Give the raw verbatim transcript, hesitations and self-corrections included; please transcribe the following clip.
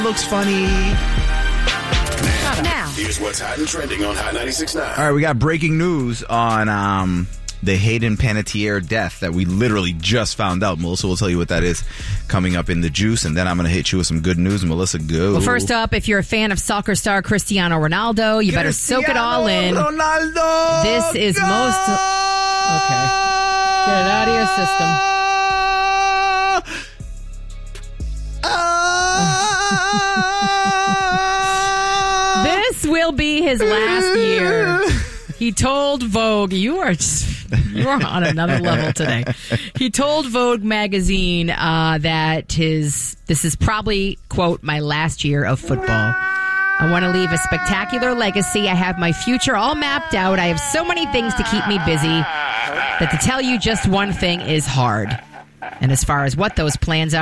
looks funny. Now, here's what's hot and trending on Hot ninety-six point nine. All right, we got breaking news on um, the Hayden Panettiere death that we literally just found out. Melissa will tell you what that is coming up in the juice, and then I'm going to hit you with some good news. Melissa, go. Well, first up, if you're a fan of soccer star Cristiano Ronaldo, you better soak it all in. Ronaldo, This is go! most... Okay. Get it out of your system. This will be his last year. He told Vogue, you are just, you're on another level today. He told Vogue magazine uh, that his this is probably, quote, my last year of football. I want to leave a spectacular legacy. I have my future all mapped out. I have so many things to keep me busy that to tell you just one thing is hard. And as far as what those plans are,